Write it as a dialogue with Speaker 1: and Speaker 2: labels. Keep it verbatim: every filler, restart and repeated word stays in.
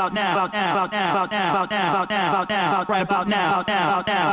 Speaker 1: about now, about now, about now, about now, about now, about now, right about now, about now, about now.